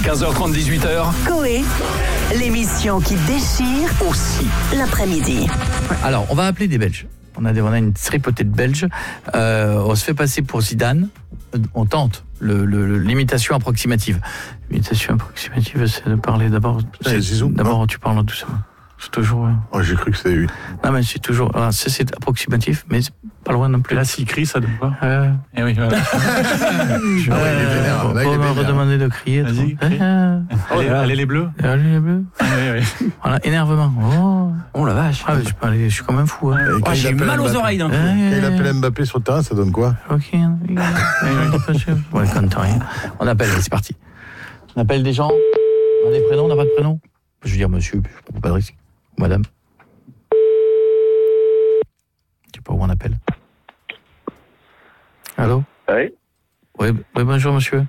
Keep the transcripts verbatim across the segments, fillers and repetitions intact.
quinze heures trente, dix-huit heures. Coé, l'émission qui déchire aussi l'après-midi. Alors, on va appeler des Belges. On a, des, on a une tripotée de Belges. Euh, on se fait passer pour Zidane. On tente le, le, l'imitation approximative. L'imitation approximative, c'est de parler d'abord. C'est Zizou. D'abord, tu parles doucement. C'est toujours. Euh... Oh, j'ai cru que c'était lui. Non, mais c'est toujours. Alors, c'est, c'est approximatif, mais c'est pas loin non plus. Là, s'il crie, ça donne quoi euh... Eh oui, voilà. Je... Ah ouais, il est vénère. Pour Là, il est me vénère. redemander de crier. Vas-y, crie. Euh... Allez, allez, les bleus. Allez, les bleus. Ah, oui, oui. Voilà, énervement. Oh, oh la vache. ah, je, peux aller, je suis comme un fou. Hein. Et quand Oh, il j'ai appelle mal aux Mbappé- oreilles d'un coup. Euh... Quand il appelle Mbappé sur le terrain, ça donne quoi? Ok. Ouais, compte rien. On appelle, c'est parti. On appelle des gens. On a des prénoms, on n'a pas de prénom. Je veux dire monsieur, je prends pas de risque. Madame. Je sais pas où on appelle. Allô? Oui. Oui, oui, bonjour monsieur.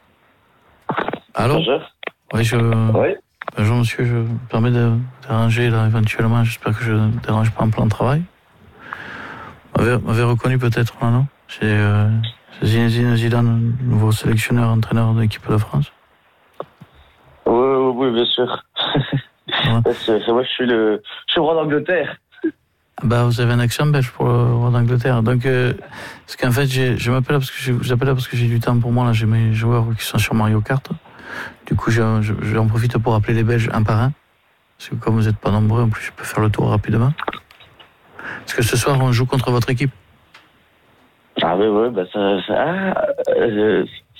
Allô? Bonjour. Oui, je... Oui. Bonjour monsieur, je me permets de déranger là éventuellement, j'espère que je ne dérange pas en plan de travail. Vous m'avez, m'avez reconnu peut-être là, non? C'est, euh, c'est Zinedine Zidane, nouveau sélectionneur, entraîneur de l'équipe de France. Oui, oui, oui, bien sûr. Ouais. Bien sûr. Moi, je suis le, je suis le roi d'Angleterre. Bah, vous avez un accent belge pour le roi d'Angleterre. Donc, euh, parce qu'en fait, j'ai, je m'appelle parce que je vous appelle parce que j'ai du temps pour moi. Là, j'ai mes joueurs qui sont sur Mario Kart. Du coup, j'en, j'en profite pour appeler les Belges un par un. Parce que comme vous n'êtes pas nombreux, en plus, je peux faire le tour rapidement. Parce que ce soir, on joue contre votre équipe. Ah oui, oui, bah ça, ça ah, euh,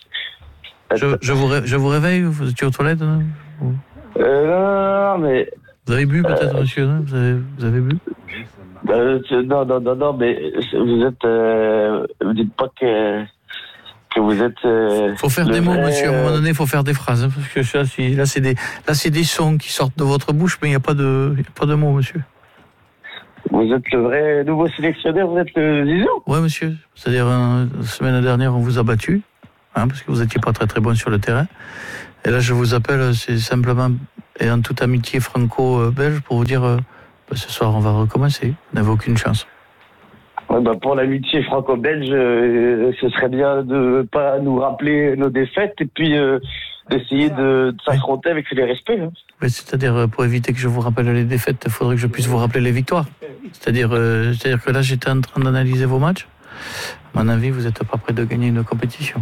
Je, je, vous, ré, je vous réveille, vous étiez aux toilettes non euh, non, non, non, mais Vous avez bu peut-être, euh, monsieur non vous, avez, vous avez bu euh, non, non, non, non, mais vous êtes, euh, vous dites pas que que vous êtes. Euh, faut faire des vrai, mots, monsieur. À un moment donné, il faut faire des euh, phrases, hein, parce que ça, c'est, là, c'est des, là, c'est des sons qui sortent de votre bouche, mais il n'y a pas de, il y a pas de mots, monsieur. Vous êtes le vrai nouveau sélectionneur, vous êtes le Zizou. Ouais, monsieur. C'est-à-dire, euh, la semaine dernière, on vous a battu, hein, parce que vous n'étiez pas très très bon sur le terrain. Et là, je vous appelle, c'est simplement, et en toute amitié franco-belge, pour vous dire, euh, bah, ce soir, on va recommencer. Vous n'avez aucune chance. Ouais, bah pour l'amitié franco-belge, euh, ce serait bien de pas nous rappeler nos défaites et puis euh, d'essayer de, de s'affronter avec les respects. Hein. Ouais, c'est-à-dire, euh, pour éviter que je vous rappelle les défaites, il faudrait que je puisse vous rappeler les victoires. C'est-à-dire, euh, c'est-à-dire que là, j'étais en train d'analyser vos matchs. À mon avis, vous n'êtes pas prêt de gagner une compétition.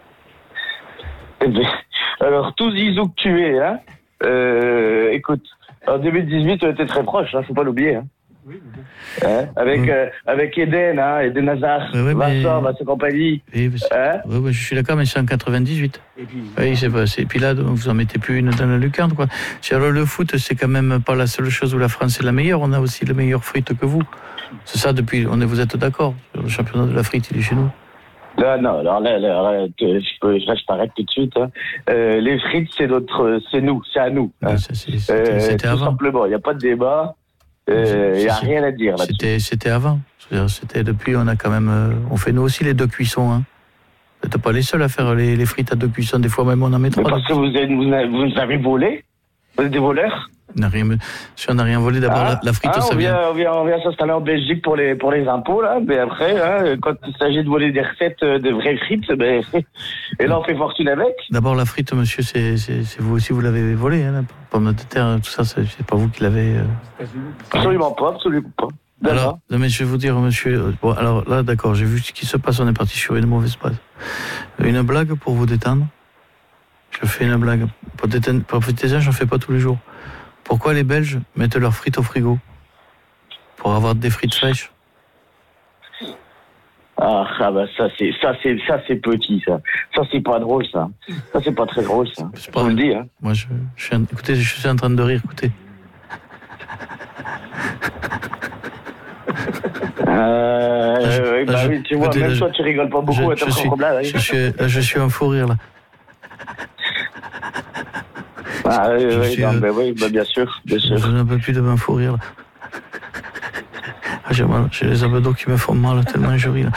Eh bien, alors, tout Zizou que tu es, hein, euh, écoute, en deux mille dix-huit, on était très proches, hein, faut pas l'oublier. Hein. Hein, avec, oui. euh, avec Eden, hein, Eden Hazard, oui, oui, Vincent, mais... Vincent compagnie. Oui, hein oui, oui, je suis d'accord, mais c'est en quatre-vingt-dix-huit. Et puis, oui, c'est pas, c'est, puis là, vous en mettez plus une dans la lucarne, quoi. Alors, le foot, c'est quand même pas la seule chose où la France est la meilleure. On a aussi les meilleures frites que vous. C'est ça depuis, on est, vous êtes d'accord. Le championnat de la frite, il est chez nous. Non, non, alors là, là, là, je, peux, là je t'arrête tout de suite. Hein. Euh, les frites, c'est notre, c'est nous, c'est à nous. Hein. Ouais, ça, c'est, c'était, euh, c'était tout avant. simplement, il n'y a pas de débat. Il euh, n'y a rien à dire là-dessus. C'était, c'était avant. C'est-à-dire, c'était depuis, on a quand même, euh, on fait nous aussi les deux cuissons. Hein. Vous n'êtes pas les seuls à faire les, les frites à deux cuissons. Des fois même, on en met trois. Mais parce que vous, êtes, vous, avez, vous avez volé. Vous êtes des voleurs. On n'a rien, si on n'a rien volé, d'abord ah, la, la frite, ah, ça on vient. vient. On vient, on vient s'installer en Belgique pour les, pour les impôts, là. Mais après, hein, quand il s'agit de voler des recettes de vraies frites, ben, et là, on fait fortune avec. D'abord, la frite, monsieur, c'est, c'est, c'est vous aussi, vous l'avez volée, hein, la pomme de terre, tout ça, c'est, c'est pas vous qui l'avez. Euh... Absolument pas, absolument pas. D'accord. Alors, non, mais je vais vous dire, monsieur. Bon, alors là, d'accord, j'ai vu ce qui se passe, on est parti sur une mauvaise base. Une blague pour vous détendre. Je fais une blague. Pour détendre, pour profiter, j'en fais pas tous les jours. Pourquoi les Belges mettent leurs frites au frigo? Pour avoir des frites fraîches. Ah, ah bah ça c'est ça c'est ça c'est petit ça. Ça c'est pas drôle ça. Ça c'est pas très drôle ça. C'est pas je vous le dis hein. Moi je, je suis en, écoutez, je suis en train de rire, écoutez. Euh, là, je, oui, bah là, oui, tu vois, même toi tu rigoles pas beaucoup à ta propre blague. Je suis, là, je suis en fou rire là. Ah oui, oui, suis, non, euh, bah, oui bah, bien sûr, bien sûr. Je n'en peux plus de m'en fou rire là. Ah, j'ai mal, j'ai les abdos qui me font mal tellement je ris là.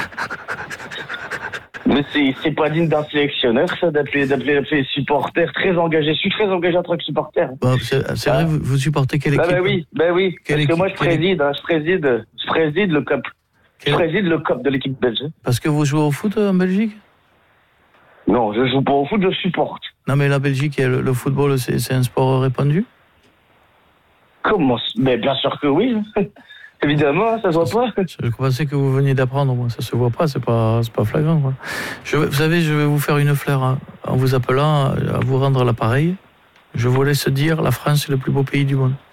Mais c'est, c'est pas digne d'un sélectionneur, ça, d'appeler, d'appeler, d'appeler les supporters très engagés. Je suis très engagé en tant que supporter. Bon, c'est, c'est ah. vrai, vous, vous supportez quelle équipe? Bah, bah oui, bah oui. Quelle parce équipe, que moi, je préside, hein, je préside, je préside le C O P. Quelle... Je préside le C O P de l'équipe belge. Parce que vous jouez au foot en Belgique? Non, je joue pas au foot, je supporte. Non, mais la Belgique, le, le football, c'est, c'est un sport répandu? Comment? Mais bien sûr que oui. Évidemment, ça se voit pas. Je pensais que vous veniez d'apprendre, moi. Ça se voit pas, c'est pas, c'est pas flagrant, quoi. Je, vous savez, je vais vous faire une fleur hein, en vous appelant à vous rendre l'appareil. Je vous laisse dire, la France est le plus beau pays du monde.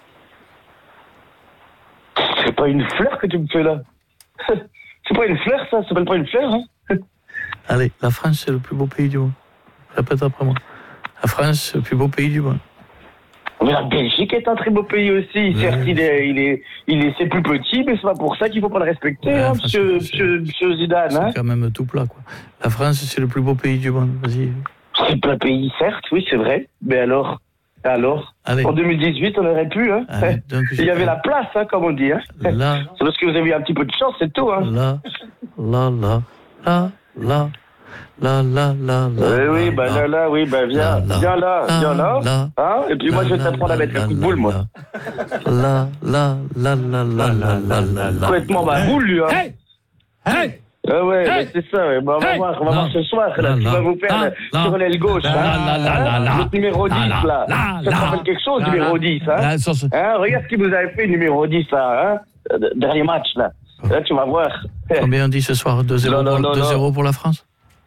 C'est pas une fleur que tu me fais là. C'est pas une fleur, ça. Ça s'appelle pas une fleur, hein. Allez, la France est le plus beau pays du monde. Répète après moi. La France, c'est le plus beau pays du monde. Mais la Belgique est un très beau pays aussi. Ouais. Certes, il est, il est, il est, c'est plus petit, mais c'est pas pour ça qu'il faut pas le respecter, ouais, hein, monsieur, monsieur, monsieur Zidane. C'est hein. quand même tout plat, quoi. La France, c'est le plus beau pays du monde. Vas-y. C'est pas un pays, certes, oui, c'est vrai. Mais alors, alors, Allez. En deux mille dix-huit, on aurait pu, hein. Allez, donc, il y avait la place, hein, comme on dit, hein. Là. C'est parce que vous avez eu un petit peu de chance, c'est tout, hein. Là, là, là, là, là. Là, là, là, là. Oui, oui, bah là, là, oui, bah viens, là, viens là, viens là. là hein et puis là, moi, je vais t'apprendre à mettre un coup de boule, moi. Là, là, là, là, là, là, là, là. Complètement ma boule, lui, hein. Hey! Hey! Ah ouais, hey c'est ça, ouais. Bah, on va hey voir, on va voir ce soir, là, tu vas vous faire là, sur l'aile gauche, là, hein, le numéro dix, là. Ça te rappelle quelque chose, numéro dix, hein. Hein, regarde ce qu'il vous avait fait, numéro dix, là, hein. Dernier match, là. Là, tu vas voir. Combien on dit ce soir? deux zéro pour la France?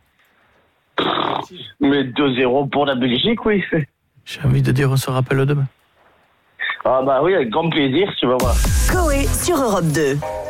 Mais deux zéro pour la Belgique, oui. J'ai envie de dire, on se rappelle demain. Ah bah oui, avec grand plaisir, tu vas voir. Coé sur Europe deux.